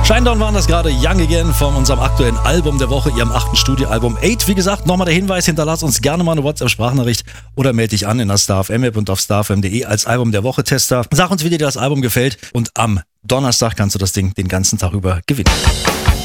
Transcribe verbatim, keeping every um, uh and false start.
Shinedown waren das gerade, Young Again von unserem aktuellen Album der Woche, ihrem achten Studioalbum acht. Wie gesagt, nochmal der Hinweis, hinterlass uns gerne mal eine WhatsApp-Sprachnachricht oder melde dich an in der Star F M-App und auf starfm punkt de als Album der Woche-Tester. Sag uns, wie dir das Album gefällt und am Donnerstag kannst du das Ding den ganzen Tag über gewinnen.